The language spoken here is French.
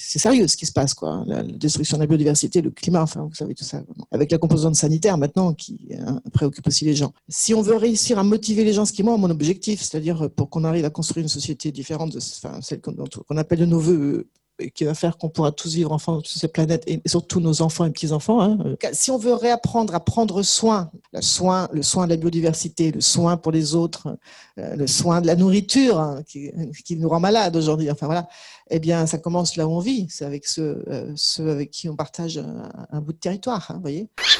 c'est sérieux ce qui se passe, quoi. La destruction de la biodiversité, le climat, enfin, vous savez tout ça. Avec la composante sanitaire maintenant qui préoccupe aussi les gens. Si on veut réussir à motiver les gens, ce qui est moi mon objectif, c'est-à-dire pour qu'on arrive à construire une société différente de celle qu'on appelle de nos voeux, qui va faire qu'on pourra tous vivre ensemble sur cette planète et surtout nos enfants et petits-enfants. Hein. Si on veut réapprendre à prendre soin, le soin de la biodiversité, le soin pour les autres, le soin de la nourriture hein, qui nous rend malades aujourd'hui, enfin voilà, eh bien ça commence là où on vit, c'est avec ceux avec qui on partage un bout de territoire, hein, vous voyez.